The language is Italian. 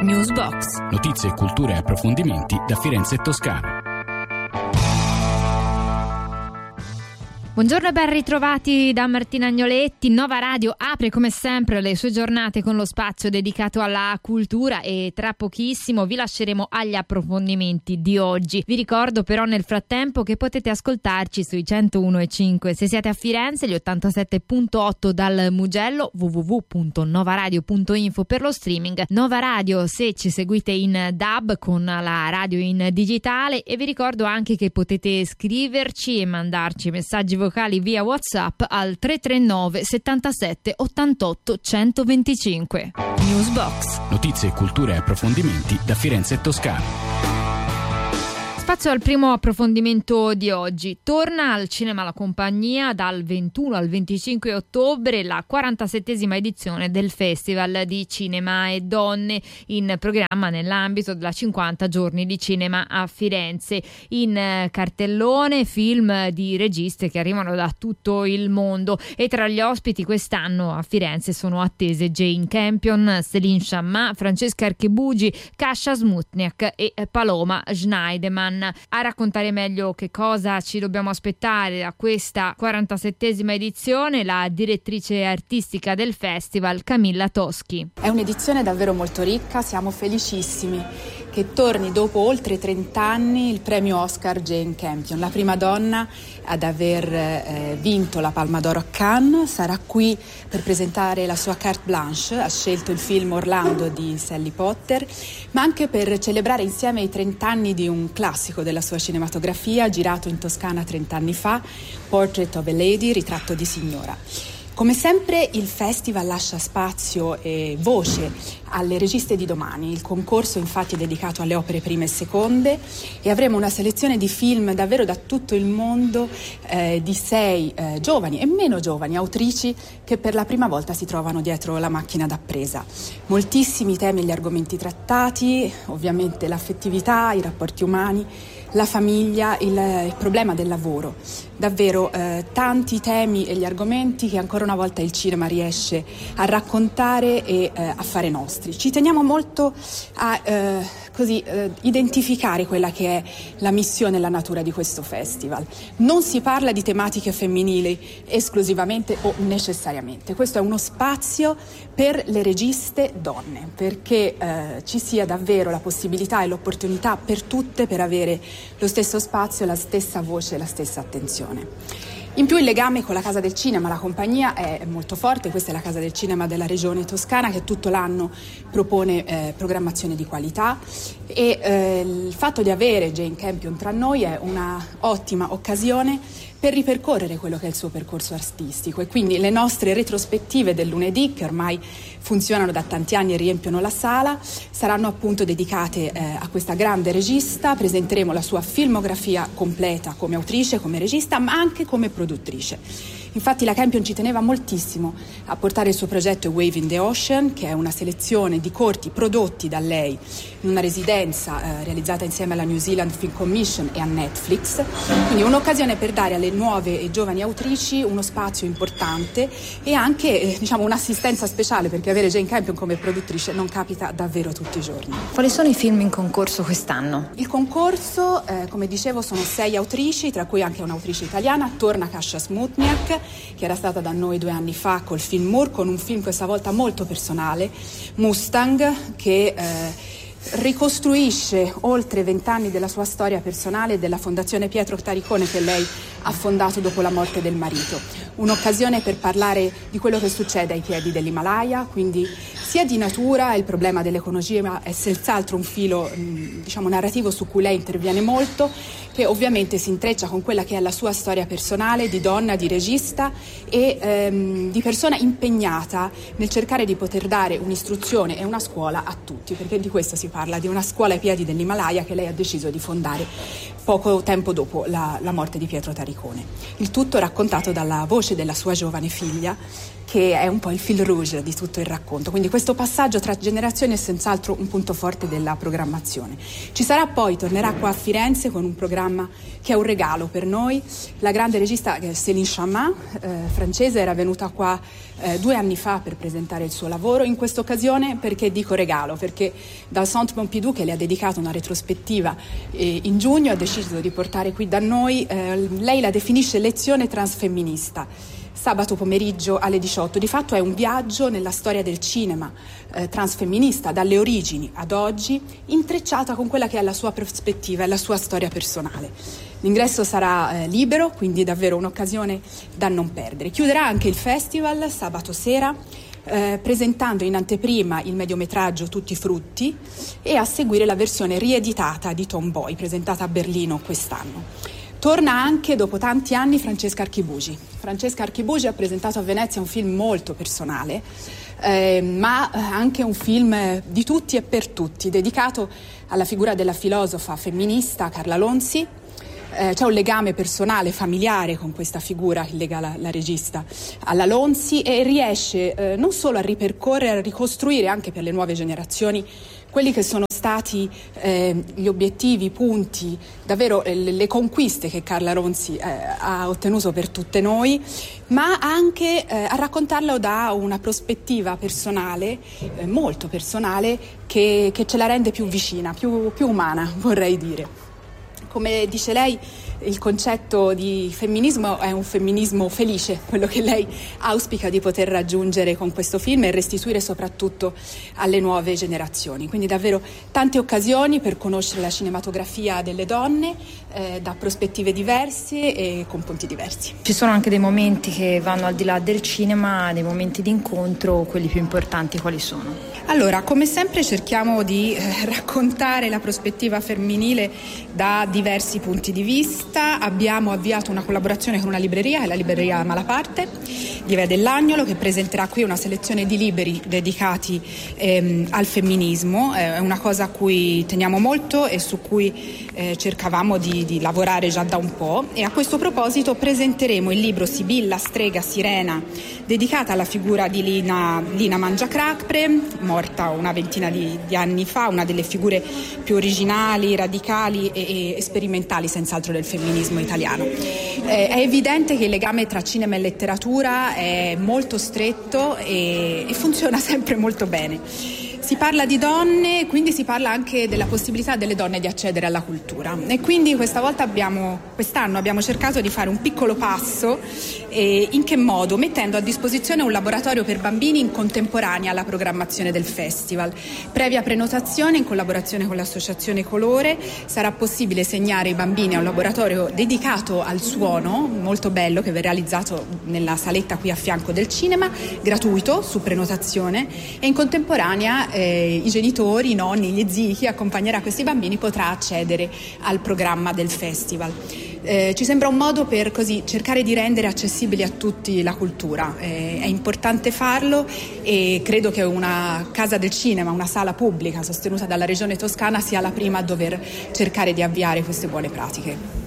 Newsbox. Notizie, cultura e approfondimenti da Firenze e Toscana. Buongiorno e ben ritrovati da Martina Agnoletti. Nova Radio apre come sempre le sue giornate con lo spazio dedicato alla cultura e tra pochissimo vi lasceremo agli approfondimenti di oggi. Vi ricordo però nel frattempo che potete ascoltarci sui 101.5 se siete a Firenze, gli 87.8 dal Mugello, www.novaradio.info per lo streaming, Nova Radio se ci seguite in DAB con la radio in digitale, e vi ricordo anche che potete scriverci e mandarci messaggi vocali via WhatsApp al 339 77 88 125. Newsbox. Notizie, cultura e approfondimenti da Firenze e Toscana. Spazio al primo approfondimento di oggi. Torna al cinema La Compagnia dal 21 al 25 ottobre la 47esima edizione del Festival di Cinema e Donne, in programma nell'ambito della 50 giorni di cinema a Firenze. In cartellone film di registe che arrivano da tutto il mondo, e tra gli ospiti quest'anno a Firenze sono attese Jane Campion, Céline Sciamma, Francesca Archibugi, Kasia Smutniak e Paloma Schneideman. A raccontare meglio che cosa ci dobbiamo aspettare da questa 47esima edizione la direttrice artistica del festival, Camilla Toschi. È un'edizione davvero molto ricca, siamo felicissimi che torni dopo oltre 30 anni il premio Oscar Jane Campion, la prima donna ad aver vinto la Palma d'Oro a Cannes. Sarà qui per presentare la sua carte blanche, ha scelto il film Orlando di Sally Potter, ma anche per celebrare insieme i 30 anni di un classico della sua cinematografia, girato in Toscana 30 anni fa, Portrait of a Lady, ritratto di signora. Come sempre il festival lascia spazio e voce alle registe di domani. Il concorso infatti è dedicato alle opere prime e seconde, e avremo una selezione di film davvero da tutto il mondo di 6 giovani e meno giovani autrici che per la prima volta si trovano dietro la macchina da presa. Moltissimi temi e gli argomenti trattati, ovviamente l'affettività, i rapporti umani, la famiglia, il problema del lavoro. Davvero tanti temi e gli argomenti che ancora una volta il cinema riesce a raccontare e a fare nostri. Ci teniamo molto a identificare quella che è la missione e la natura di questo festival. Non si parla di tematiche femminili esclusivamente o necessariamente. Questo è uno spazio per le registe donne, perché ci sia davvero la possibilità e l'opportunità per tutte per avere lo stesso spazio, la stessa voce e la stessa attenzione. In più il legame con la Casa del Cinema, La Compagnia, è molto forte. Questa è la Casa del Cinema della Regione Toscana che tutto l'anno propone programmazione di qualità, e il fatto di avere Jane Campion tra noi è una ottima occasione per ripercorrere quello che è il suo percorso artistico, e quindi le nostre retrospettive del lunedì, che ormai funzionano da tanti anni e riempiono la sala, saranno appunto dedicate a questa grande regista. Presenteremo la sua filmografia completa come autrice, come regista, ma anche come produttrice. Infatti la Campion ci teneva moltissimo a portare il suo progetto Wave in the Ocean, che è una selezione di corti prodotti da lei in una residenza realizzata insieme alla New Zealand Film Commission e a Netflix. Quindi un'occasione per dare alle nuove e giovani autrici uno spazio importante e anche un'assistenza speciale, perché avere Jane Campion come produttrice non capita davvero tutti i giorni. Quali sono i film in concorso quest'anno? Il concorso, come dicevo, sono 6 autrici, tra cui anche un'autrice italiana. Torna Kasia Smutniak, che era stata da noi 2 anni fa col film Moore, con un film questa volta molto personale, Mustang, che ricostruisce oltre 20 anni della sua storia personale e della Fondazione Pietro Taricone che lei ha fondato dopo la morte del marito. Un'occasione per parlare di quello che succede ai piedi dell'Himalaya, quindi sia di natura, il problema dell'ecologia è senz'altro un filo narrativo su cui lei interviene molto, che ovviamente si intreccia con quella che è la sua storia personale di donna, di regista e di persona impegnata nel cercare di poter dare un'istruzione e una scuola a tutti, perché di questo si parla, di una scuola ai piedi dell'Himalaya che lei ha deciso di fondare. poco tempo dopo la morte di Pietro Taricone. Il tutto raccontato dalla voce della sua giovane figlia, che è un po' il fil rouge di tutto il racconto. Quindi questo passaggio tra generazioni è senz'altro un punto forte della programmazione. Ci sarà poi, tornerà qua a Firenze con un programma che è un regalo per noi. La grande regista Céline Sciamma, francese, era venuta qua 2 anni fa per presentare il suo lavoro. In questa occasione, perché dico regalo? Perché dal Centre Pompidou, che le ha dedicato una retrospettiva in giugno, ha deciso di portare qui da noi, lei la definisce lezione transfemminista. Sabato pomeriggio alle 18. Di fatto è un viaggio nella storia del cinema transfemminista, dalle origini ad oggi, intrecciata con quella che è la sua prospettiva e la sua storia personale. L'ingresso sarà libero, quindi davvero un'occasione da non perdere. Chiuderà anche il festival sabato sera, presentando in anteprima il mediometraggio Tutti i frutti e a seguire la versione rieditata di Tomboy, presentata a Berlino quest'anno. Torna anche dopo tanti anni Francesca Archibugi. Francesca Archibugi ha presentato a Venezia un film molto personale, ma anche un film di tutti e per tutti, dedicato alla figura della filosofa femminista Carla Lonzi. C'è un legame personale, familiare con questa figura che lega la regista alla Lonzi e riesce non solo a ripercorrere, a ricostruire anche per le nuove generazioni quelli che sono stati gli obiettivi, i punti, davvero le conquiste che Carla Lonzi ha ottenuto per tutte noi, ma anche a raccontarlo da una prospettiva personale, molto personale, che ce la rende più vicina, più umana, vorrei dire. Come dice lei, il concetto di femminismo è un femminismo felice, quello che lei auspica di poter raggiungere con questo film e restituire soprattutto alle nuove generazioni. Quindi davvero tante occasioni per conoscere la cinematografia delle donne da prospettive diverse e con punti diversi. Ci sono anche dei momenti che vanno al di là del cinema, dei momenti di incontro, quelli più importanti quali sono? Allora, come sempre cerchiamo di raccontare la prospettiva femminile da diversi punti di vista. Abbiamo avviato una collaborazione con una libreria, è la libreria Malaparte di Via dell'Agnolo, che presenterà qui una selezione di libri dedicati al femminismo. È una cosa a cui teniamo molto e su cui cercavamo di lavorare già da un po', e a questo proposito presenteremo il libro Sibilla, strega, sirena, dedicata alla figura di Lina Mangiacrapre, morta una ventina di anni fa, una delle figure più originali, radicali e sperimentali senz'altro del femminismo italiano. È evidente che il legame tra cinema e letteratura è molto stretto e funziona sempre molto bene. Si parla di donne, quindi si parla anche della possibilità delle donne di accedere alla cultura, e quindi quest'anno abbiamo cercato di fare un piccolo passo. In che modo? Mettendo a disposizione un laboratorio per bambini in contemporanea alla programmazione del festival. Previa prenotazione, in collaborazione con l'associazione Colore, sarà possibile segnare i bambini a un laboratorio dedicato al suono, molto bello, che verrà realizzato nella saletta qui a fianco del cinema, gratuito, su prenotazione, e in contemporanea i genitori, i nonni, gli zii, chi accompagnerà questi bambini potrà accedere al programma del festival. Ci sembra un modo per così cercare di rendere accessibile a tutti la cultura. È importante farlo, e credo che una casa del cinema, una sala pubblica sostenuta dalla Regione Toscana, sia la prima a dover cercare di avviare queste buone pratiche.